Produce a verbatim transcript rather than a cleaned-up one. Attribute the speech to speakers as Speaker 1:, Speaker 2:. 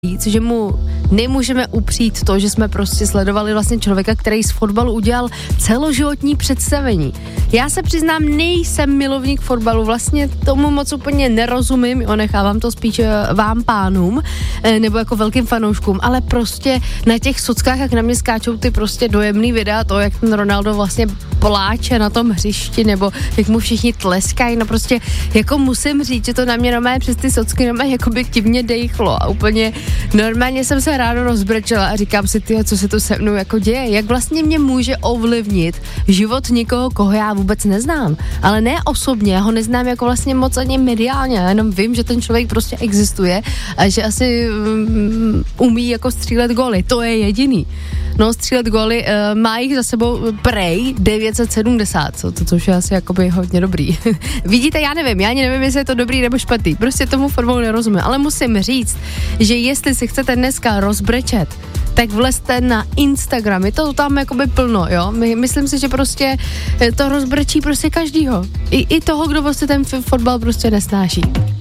Speaker 1: říct, že mu nemůžeme upřít to, že jsme prostě sledovali vlastně člověka, který z fotbalu udělal celoživotní představení. Já se přiznám, nejsem milovník fotbalu, vlastně tomu moc úplně nerozumím, jo, nechávám to spíš vám pánům, nebo jako velkým fanouškům, ale prostě na těch sockách, jak na mě skáčou ty prostě dojemný videa, to, jak ten Ronaldo vlastně pláče na tom hřišti, nebo jak mu všichni tleskají, no prostě jako musím říct, že to na mě normálně přes ty socky normálně jako by divně dejchlo a úplně normálně jsem se ráno rozbrečela a říkám si, tyjo, co se to se mnou jako děje, jak vlastně mě může ovlivnit život někoho, koho já vůbec neznám, ale ne osobně, já ho neznám jako vlastně moc ani mediálně, já jenom vím, že ten člověk prostě existuje a že asi um, umí jako střílet góly, to je jediný. No, střílet góly, uh, má jich za sebou prej devět set sedmdesát, co, to, což je asi jakoby hodně dobrý. Vidíte, já nevím, já ani nevím, jestli je to dobrý nebo špatný, prostě tomu fotbalu nerozumím, ale musím říct, že jestli si chcete dneska rozbrečet, tak vlezte na Instagram, je to tam jakoby plno, jo, My, myslím si, že prostě to rozbrečí prostě každýho, I, i toho, kdo prostě ten fotbal prostě nesnáší.